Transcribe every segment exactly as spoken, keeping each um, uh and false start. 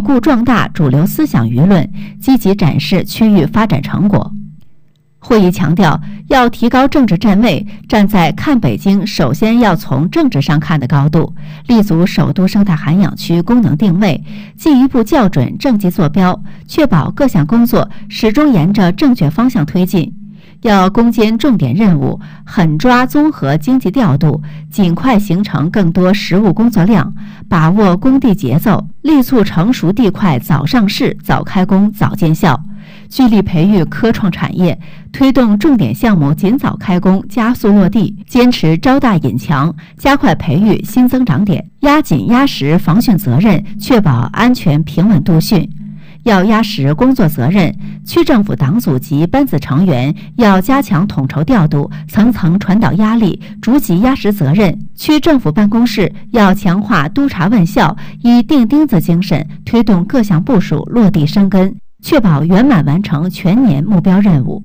固壮大主流思想舆论，积极展示区域发展成果。会议强调，要提高政治站位，站在看北京首先要从政治上看的高度，立足首都生态涵养区功能定位，进一步校准政绩坐标，确保各项工作始终沿着正确方向推进。要攻坚重点任务，狠抓综合经济调度，尽快形成更多实务工作量，把握工地节奏，力促成熟地块早上市、早开工、早见效。聚力培育科创产业，推动重点项目尽早开工，加速落地，坚持招大引强，加快培育新增长点，压紧压实防汛责任，确保安全平稳度汛。要压实工作责任，区政府党组及班子成员要加强统筹调度，层层传导压力，逐级压实责任。区政府办公室要强化督查问效，以钉钉子精神推动各项部署落地生根，确保圆满完成全年目标任务。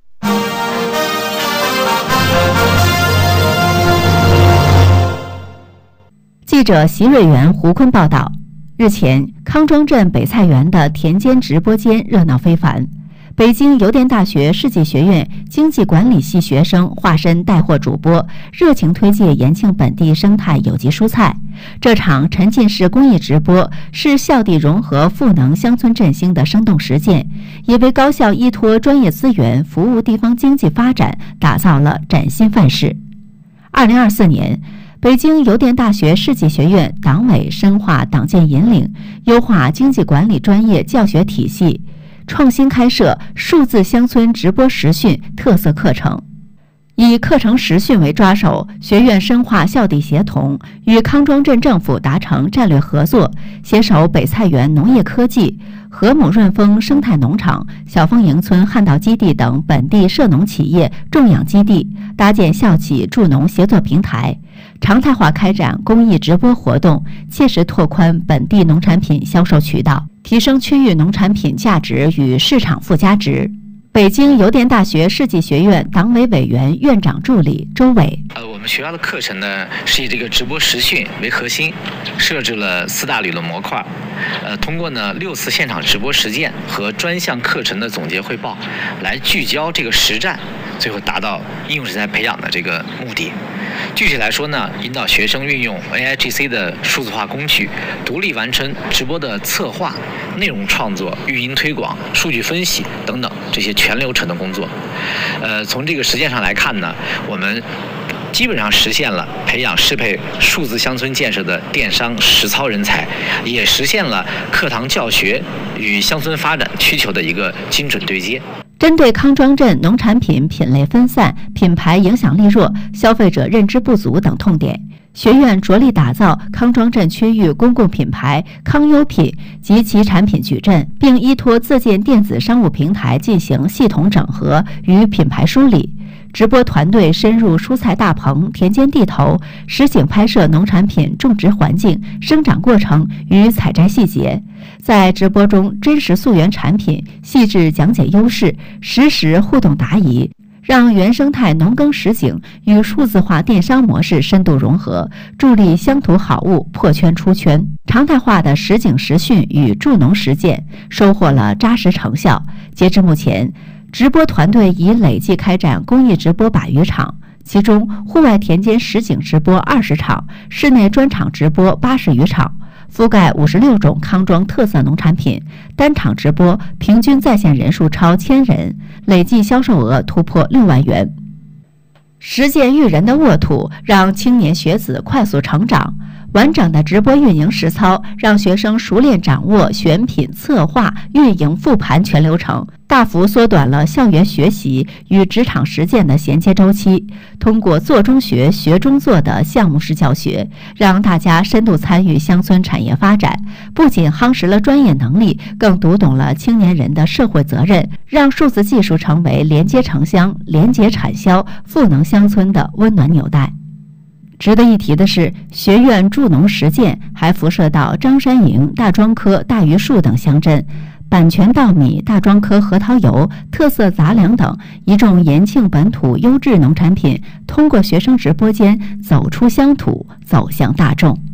记者席瑞元、胡坤报道。日前，康庄镇北菜园的田间直播间热闹非凡。北京邮电大学世纪学院经济管理系学生化身带货主播，热情推介延庆本地生态有机蔬菜。这场沉浸式公益直播是校地融合赋能乡村振兴的生动实践，也为高校依托专业资源服务地方经济发展打造了崭新范式。二零二四年，北京邮电大学世纪学院党委深化党建引领，优化经济管理专业教学体系，创新开设数字乡村直播实训特色课程。以课程实训为抓手，学院深化校地协同，与康庄镇政府达成战略合作，携手北菜园农业科技、和睦润丰生态农场、小丰营村旱稻基地等本地涉农企业种养基地，搭建校企助农协作平台，常态化开展公益直播活动，切实拓宽本地农产品销售渠道，提升区域农产品价值与市场附加值。北京邮电大学世纪学院党委委员、院长助理周伟。 呃，我们学校的课程呢是以这个直播实训为核心，设置了四大理论模块。呃，通过呢六次现场直播实践和专项课程的总结汇报，来聚焦这个实战，最后达到应用人才培养的这个目的。具体来说呢，引导学生运用 A I G C 的数字化工具，独立完成直播的策划、内容创作、运营推广、数据分析等等这些全流程的工作。呃，从这个实践上来看呢，我们基本上实现了培养适配数字乡村建设的电商实操人才，也实现了课堂教学与乡村发展需求的一个精准对接。 针对康庄镇农产品品类分散、品牌影响力弱、消费者认知不足等痛点，学院着力打造康庄镇区域公共品牌康优品及其产品矩阵，并依托自建电子商务平台进行系统整合与品牌梳理。直播团队深入蔬菜大棚、田间地头，实景拍摄农产品种植环境、生长过程与采摘细节，在直播中真实溯源产品，细致讲解优势，实时互动答疑，让原生态农耕实景与数字化电商模式深度融合，助力乡土好物破圈出圈。常态化的实景实训与助农实践收获了扎实成效。截至目前，直播团队已累计开展公益直播百余场，其中户外田间实景直播二十场，室内专场直播八十余场，覆盖五十六种康庄特色农产品，单场直播平均在线人数超千人，累计销售额突破六万元。实践育人的沃土，让青年学子快速成长。完整的直播运营实操，让学生熟练掌握选品、策划、运营、复盘全流程，大幅缩短了校园学习与职场实践的衔接周期。通过做中学、学中做的项目式教学，让大家深度参与乡村产业发展，不仅夯实了专业能力，更读懂了青年人的社会责任，让数字技术成为连接城乡、连接产销、赋能乡村的温暖纽带。值得一提的是，学院助农实践还辐射到张山营、大庄科、大榆树等乡镇，版权稻米、大庄科核桃油、特色杂粮等一众延庆本土优质农产品，通过学生直播间走出乡土，走向大众。